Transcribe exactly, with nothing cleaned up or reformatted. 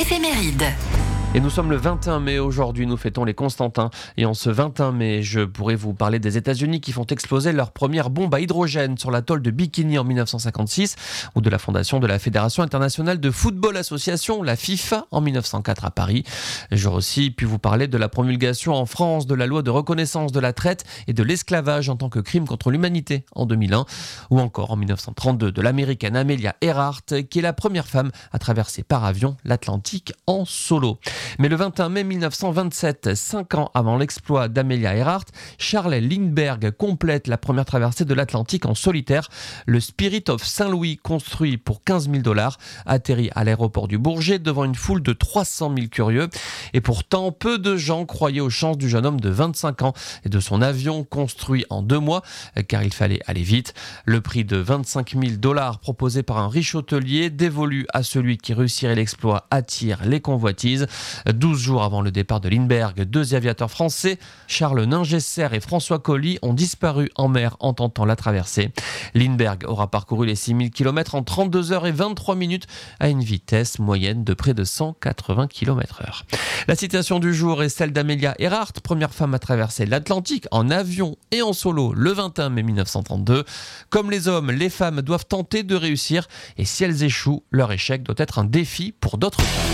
éphéméride. Et nous sommes le vingt et un mai aujourd'hui, nous fêtons les Constantins. Et en ce vingt et un mai, je pourrais vous parler des États-Unis qui font exploser leur première bombe à hydrogène sur l'atoll de Bikini en dix-neuf cent cinquante-six, ou de la fondation de la Fédération internationale de football association, la FIFA, en dix-neuf cent quatre à Paris. J'aurais aussi pu vous parler de la promulgation en France de la loi de reconnaissance de la traite et de l'esclavage en tant que crime contre l'humanité en deux mille un, ou encore en dix-neuf cent trente-deux de l'américaine Amelia Earhart, qui est la première femme à traverser par avion l'Atlantique en solo. Mais le vingt et un mai mille neuf cent vingt-sept, cinq ans avant l'exploit d'Amelia Earhart, Charles Lindbergh complète la première traversée de l'Atlantique en solitaire. Le Spirit of Saint-Louis, construit pour quinze mille dollars, atterrit à l'aéroport du Bourget devant une foule de trois cent mille curieux. Et pourtant, peu de gens croyaient aux chances du jeune homme de vingt-cinq ans et de son avion construit en deux mois, car il fallait aller vite. Le prix de vingt-cinq mille dollars proposé par un riche hôtelier, dévolu à celui qui réussirait l'exploit, attire les convoitises. douze jours avant le départ de Lindbergh, deux aviateurs français, Charles Ningesser et François Colly, ont disparu en mer en tentant la traversée. Lindbergh aura parcouru les six mille kilomètres en trente-deux heures et vingt-trois minutes à une vitesse moyenne de près de cent quatre-vingts kilomètres heure. La citation du jour est celle d'Amelia Earhart, première femme à traverser l'Atlantique en avion et en solo le vingt et un mai mille neuf cent trente-deux. Comme les hommes, les femmes doivent tenter de réussir, et si elles échouent, leur échec doit être un défi pour d'autres femmes.